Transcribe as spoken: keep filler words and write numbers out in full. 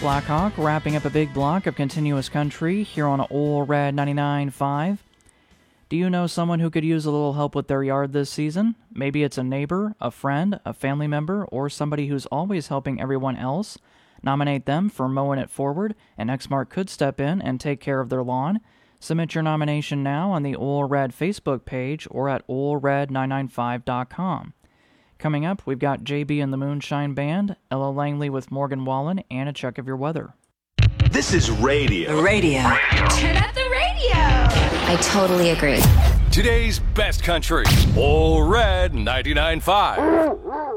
Blackhawk wrapping up a big block of continuous country here on Ole Red ninety-nine point five. Do you know someone who could use a little help with their yard this season? Maybe it's a neighbor, a friend, a family member, or somebody who's always helping everyone else. Nominate them for Mowing It Forward, and Exmark could step in and take care of their lawn. Submit your nomination now on the Ole Red Facebook page or at ole red nine nine five dot com. Coming up, we've got J B and the Moonshine Band, Ella Langley with Morgan Wallen, and a check of your weather. This is radio. Radio. Turn up the radio. I totally agree. Today's best country, Ole Red ninety-nine point five.